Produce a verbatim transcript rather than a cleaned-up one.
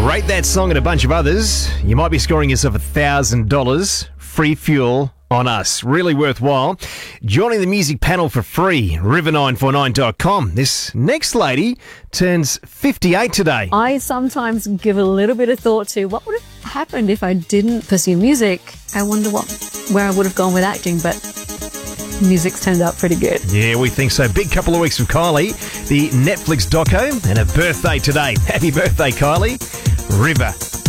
Rate that song and a bunch of others. You might be scoring yourself one thousand dollars free fuel on us. Really worthwhile. Joining the music panel for free, river nine four nine dot com. This next lady turns fifty-eight today. I sometimes give a little bit of thought to what would have happened if I didn't pursue music. I wonder what where I would have gone with acting, but music's turned out pretty good. Yeah, we think so. Big couple of weeks from Kylie, the Netflix doco, and her birthday today. Happy birthday, Kylie. River